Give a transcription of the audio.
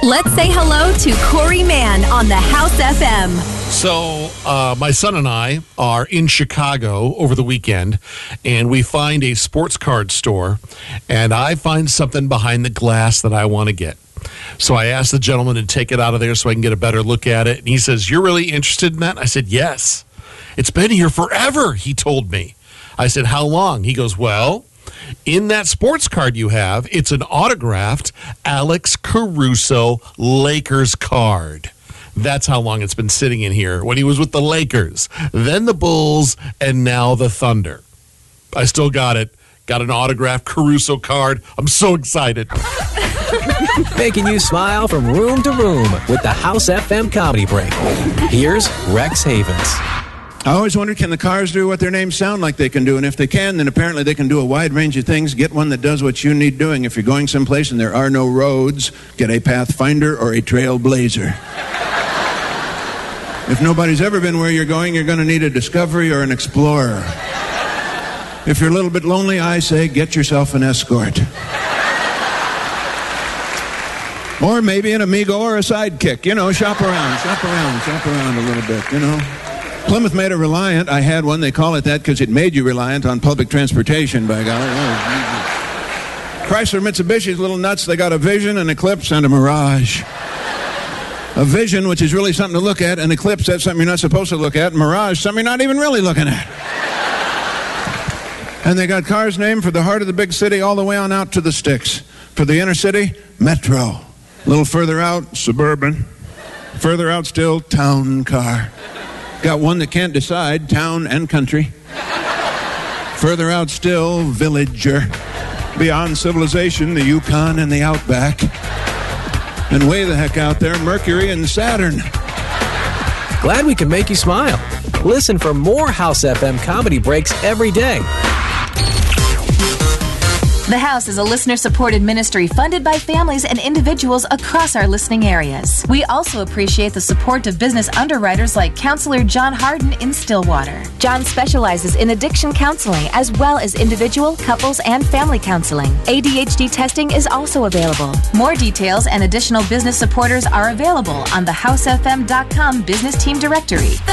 Let's say hello to Corey Mann on the House FM. So, my son and I are in Chicago over the weekend, and we find a sports card store, and I find something behind the glass that I want to get. So I asked the gentleman to take it out of there so I can get a better look at it. And he says, "You're really interested in that?" I said, "Yes. It's been here forever," he told me. I said, "How long?" He goes, "Well, in that sports card you have, it's an autographed Alex Caruso Lakers card. That's how long it's been sitting in here, when he was with the Lakers, then the Bulls, and now the Thunder." I still got it. Got an autographed Caruso card. I'm so excited. Making you smile from room to room with the House FM Comedy Break. Here's Rex Havens. I always wondered, can the cars do what their names sound like they can do? And if they can, then apparently they can do a wide range of things. Get one that does what you need doing. If you're going someplace and there are no roads, get a Pathfinder or a Trailblazer. If nobody's ever been where you're going to need a Discovery or an Explorer. If you're a little bit lonely, I say get yourself an Escort. Or maybe an Amigo or a Sidekick. You know, shop around a little bit, you know. Plymouth made a Reliant. I had one. They call it that because it made you reliant on public transportation, by golly. Chrysler Mitsubishi's little nuts. They got a Vision, an Eclipse, and a Mirage. A Vision, which is really something to look at. An Eclipse, that's something you're not supposed to look at. Mirage, something you're not even really looking at. And they got cars named for the heart of the big city all the way on out to the sticks. For the inner city, Metro. A little further out, Suburban. Further out still, Town Car. Got one that can't decide, Town and Country. Further out still, Villager. Beyond civilization, the Yukon and the Outback. And way the heck out there, Mercury and Saturn. Glad we can make you smile. Listen for more House FM Comedy Breaks every day. The House is a listener-supported ministry funded by families and individuals across our listening areas. We also appreciate the support of business underwriters like Counselor John Harden in Stillwater. John specializes in addiction counseling as well as individual, couples, and family counseling. ADHD testing is also available. More details and additional business supporters are available on the HouseFM.com business team directory.